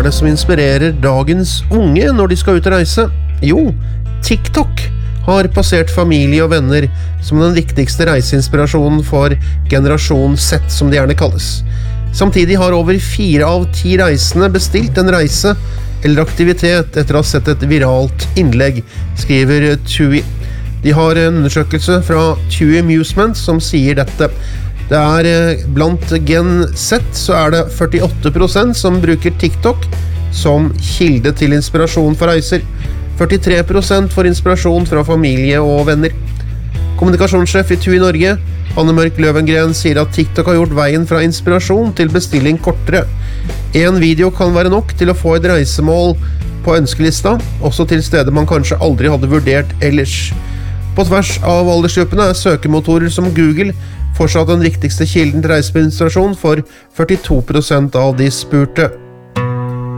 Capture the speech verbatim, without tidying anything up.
er det som inspirerer dagens unge når de skal ut og reise? Jo, TikTok har passert familie og venner som den viktigste reiseinspirasjonen for generasjon Z, som det gjerne kalles. Samtidig har over fire av ti reisende bestilt en reise eller aktivitet etter å ha sett et viralt innlegg, skriver TUI. De har en undersøkelse fra TUI Amusement som sier dette. Det er blant Gen Z så er det førtiåtte prosent som bruker TikTok som kilde til inspirasjon for reiser. førtitre prosent får inspirasjon fra familie og venner. Kommunikasjonssjef i TUI Norge, Anne Mørk Løvengren, sier at TikTok har gjort veien fra inspirasjon til bestilling kortere. En video kan være nok til å få et reisemål på ønskelista, også til steder man kanskje aldri hadde vurdert ellers. På tvers av aldersgruppene er søkemotorer som Google fortsatt den viktigste kilden til reiseinspirasjon for førtito prosent av de spurte.